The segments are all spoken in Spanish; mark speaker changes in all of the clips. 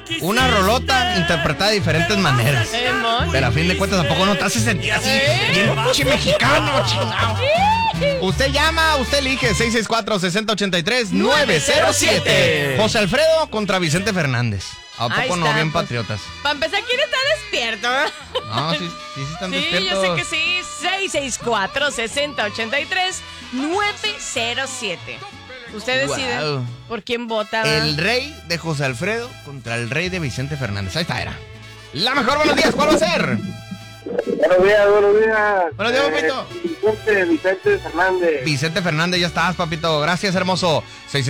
Speaker 1: una rolota interpretada de diferentes maneras. Pero a fin de cuentas tampoco no te hace sentir así bien pinche mexicano, chingado. Usted llama, usted elige 664-6083-907. José Alfredo contra Vicente Fernández. ¿A poco no? Bien
Speaker 2: pues,
Speaker 1: patriotas.
Speaker 2: Para empezar, ¿quién está despierto?
Speaker 1: No, sí están despiertos.
Speaker 2: Sí, yo sé que sí. 664-6083-907. Usted decide por quién vota.
Speaker 1: El rey de José Alfredo contra el rey de Vicente Fernández. Ahí está, era. La mejor, buenos días, ¿cuál va a ser?
Speaker 3: Buenos días.
Speaker 1: Buenos días, papito.
Speaker 3: Vicente Fernández.
Speaker 1: Vicente Fernández, ya estás, papito. Gracias, hermoso.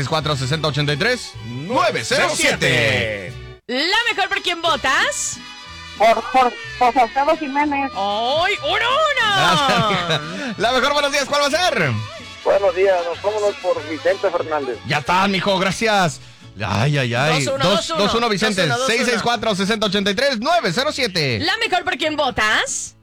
Speaker 1: 664-6083-907.
Speaker 2: La mejor, ¿por quién votas?
Speaker 3: Por José Alfredo Jiménez.
Speaker 2: ¡Ay, uno!
Speaker 1: Gracias. La mejor, buenos días, ¿cuál va a ser?
Speaker 3: Buenos días, vámonos por Vicente Fernández.
Speaker 1: Ya está, mijo, gracias. Ay. 2-1, Vicente. 664-6083-907.
Speaker 2: La mejor, ¿por quién votas?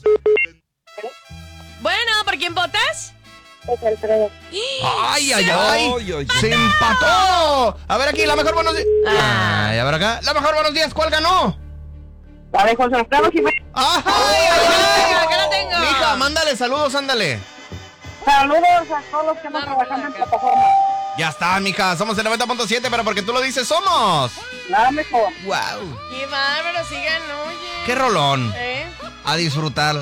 Speaker 2: Bueno, ¿por quién votas?
Speaker 3: José Alfredo.
Speaker 1: ¡Ay! ¡Se empató! A ver aquí, la mejor, buenos días. Ay, a ver acá. La mejor, buenos días, ¿cuál ganó?
Speaker 3: La de José Alfredo Jiménez.
Speaker 1: ¡Ay!
Speaker 2: Acá la tengo.
Speaker 1: Mija, mándale saludos, ándale.
Speaker 3: Saludos a todos los que están trabajando en plataforma.
Speaker 1: Ya está, mija, somos el 90.7, pero porque tú lo dices, somos.
Speaker 3: Nada mejor.
Speaker 1: ¡Wow!
Speaker 2: ¡Qué bárbaro! Sigan, oye.
Speaker 1: ¡Qué rolón!
Speaker 2: ¿Eh?
Speaker 1: A disfrutar.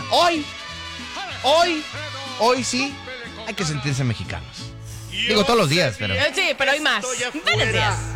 Speaker 1: Hoy sí, hay que sentirse mexicanos. Digo todos los días, pero...
Speaker 2: Sí, pero hay más. Buenos días.